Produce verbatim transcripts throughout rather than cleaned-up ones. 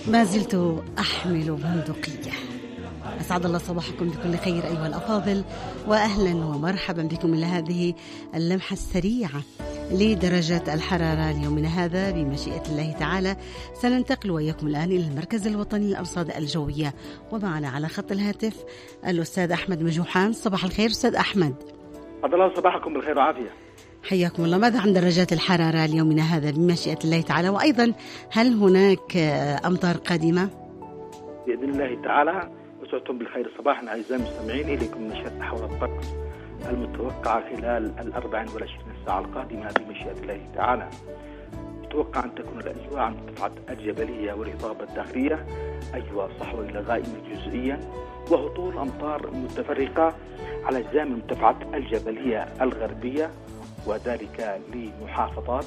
ما زلت أحمل بندقية. أسعد الله صباحكم بكل خير أيها الأفاضل، وأهلا ومرحبا بكم إلى هذه اللمحة السريعة لدرجات الحرارة ليومنا هذا بمشيئة الله تعالى. سننتقل وإياكم الآن إلى المركز الوطني للأرصاد الجوية، ومعنا على خط الهاتف الأستاذ أحمد مجوحان. صباح الخير أستاذ أحمد. أسعد الله صباحكم بالخير والعافية. حياكم الله. ماذا عن درجات الحرارة ليومنا هذا بمشيئة الله تعالى، وأيضا هل هناك أمطار قادمة؟ بإذن الله تعالى. وسعتم بالخير صباحا أعزائي المستمعين، إليكم نشرة حول الطقس المتوقعة خلال الأربعين والعشرين ساعة القادمة بمشيئة الله تعالى. يتوقع أن تكون الأجواء عن المرتفعات الجبلية والرطوبة الداخلية أجواء صحوة إلى غائمة جزئيا، وهطول أمطار متفرقة على أجزاء من المرتفعات الجبلية الغربية، وذلك لمحافظات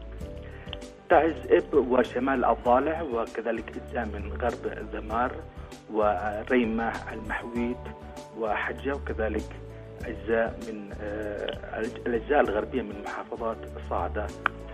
تعز إب وشمال الضالع، وكذلك أجزاء من غرب ذمار وريمة المحويت وحجة، وكذلك أجزاء من الأجزاء الغربية من محافظات صعدة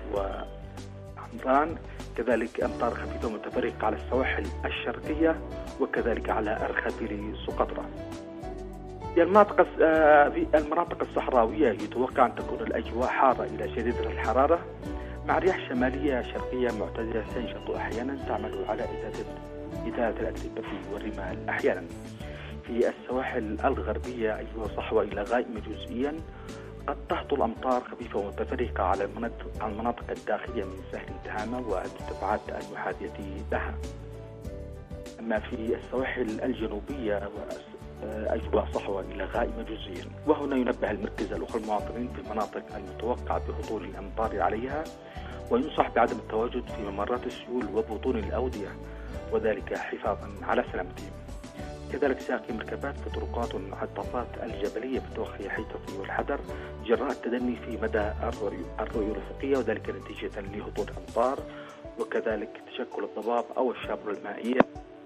وعمران، كذلك أمطار خفيفة متفرقة على السواحل الشرقية وكذلك على أرخبيل سقطرى. في المناطق في المناطق الصحراوية يتوقع أن تكون الأجواء حارة إلى شديدة الحرارة، مع رياح شمالية شرقية معتدلة تنشط أحيانا تعمل على إزالة الأتربة والرمال أحيانا. في السواحل الغربية أجواء صحوة إلى غائمة جزئيا، قد تهطل أمطار خفيفة ومتفرقة على المناطق الداخلية من سهل تهامة والمرتفعات المحاذية لها. أما في السواحل الجنوبية أجواء صحوة إلى غائمة جزئيا، وهنا ينبه المركز الأخرى المواطنين في المناطق المتوقع بهطول الأمطار عليها، وينصح بعدم التواجد في ممرات السيول وبطون الأودية، وذلك حفاظا على سلامتهم. كذلك ساقي مركبات في طرقات والمحطات الجبلية بتوخي حيطة والحذر جراء التدني في مدى الرؤية الأفقية، وذلك نتيجة لهطول الأمطار وكذلك تشكل الضباب أو الشابر المائية.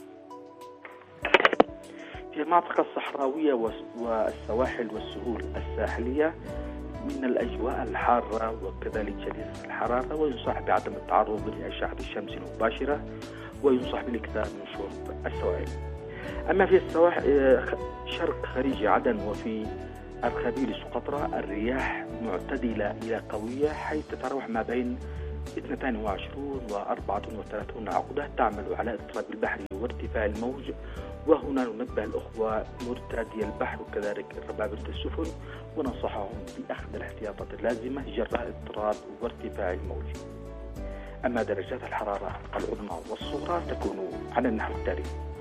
في المناطق الصحراوية والسواحل والسهول الساحلية من الأجواء الحارة وكذلك شديدة الحرارة، وينصح بعدم التعرض لأشعة الشمس المباشرة، وينصح بالاكثار من شرب السوائل. أما في السواحل شرق خليج عدن وفي أرخبيل سقطرى الرياح معتدلة إلى قوية، حيث تتراوح ما بين اثنتين وعشرين وأربعة وثلاثين عقدة، تعمل على اضطراب البحر وارتفاع الموج. وهنا ننبه الأخوة مرتادي البحر وكذلك ربابة السفن، وننصحهم بأخذ الاحتياطات اللازمة جراء اضطراب وارتفاع الموج. أما درجات الحرارة العظمى والصغرى تكون على النحو التالي: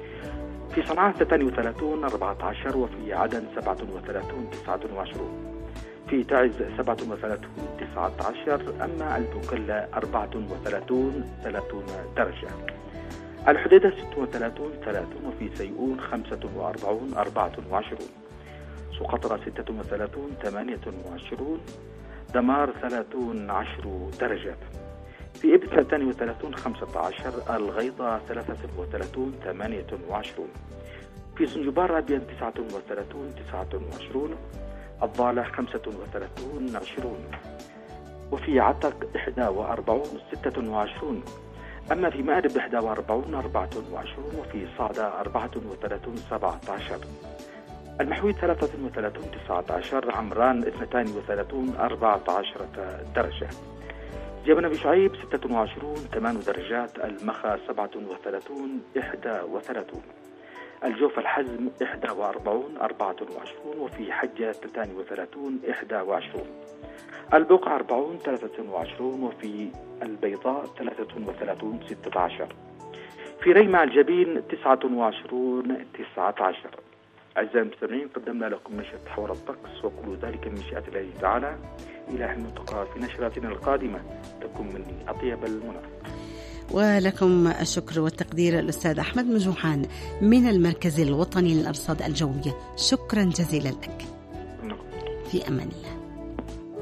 في صنعاء اثنين وثلاثين أربعة عشر، وفي عدن سبعة وثلاثين تسعة وعشرين، في تعز سبعة وثلاثين تسعة عشر، أما البوكلة أربعة وثلاثين ثلاثين درجة. الحديدة ستة وثلاثين ثلاثين، وفي سيئون خمسة وأربعين أربعة وعشرين، سقطرى ستة وثلاثين ثمانية وعشرين، دمار ثلاثين عشر درجات. في إبت اثنين وثلاثين خمسة عشر، الغيضة ثلاثة وثلاثين ثمانية وعشرين، في سنجبار أبيان تسعة وثلاثين تسعة وعشرين، الضالع خمسة وثلاثين عشرين، وفي عتق إحدى وأربعين ستة وعشرين، أما في مأرب إحدى وأربعين أربعة وعشرين، وفي صعدة أربعة وثلاثين سبعة عشر، المحويت ثلاثة وثلاثين تسعة عشر، عمران اثنتين وثلاثين أربعة عشر درجة، جبل أبي شعيب ستة وعشرين ثمان درجات، المخا سبعة وثلاثين إحدى وثلاثين، الجوف الحزم إحدى وأربعين أربعة وعشرين، وفي حجة اثنتين وثلاثين إحدى وعشرين، البقعة أربعين ثلاثة وعشرين، وفي البيضاء ثلاثة وثلاثين ستة عشر، في ريمة الجبين تسعة وعشرين تسعة عشر. أعزائي المستمعين، قدمنا لكم نشرة حول الطقس، وكل ذلك من مشيئة الله تعالى. إلى حين نلتقى في نشراتنا القادمة، تكون مني أطيب المنى. ولكم الشكر والتقدير الأستاذ أحمد مجوحان من المركز الوطني للأرصاد الجوية. شكرا جزيلا لك. في أمان الله.